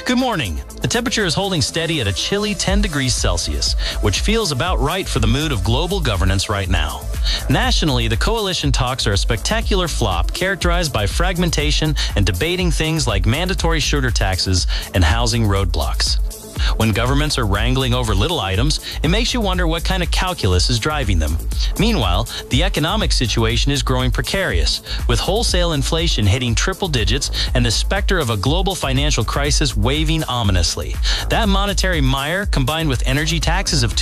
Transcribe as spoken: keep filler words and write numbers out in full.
Good morning. The temperature is holding steady at a chilly ten degrees Celsius, which feels about right for the mood of global governance right now. Nationally, the coalition talks are a spectacular flop characterized by fragmentation and debating things like mandatory sugar taxes and housing roadblocks. When governments are wrangling over little items, it makes you wonder what kind of calculus is driving them. Meanwhile, the economic situation is growing precarious, with wholesale inflation hitting triple digits and the specter of a global financial crisis waving ominously. That monetary mire, combined with energy taxes of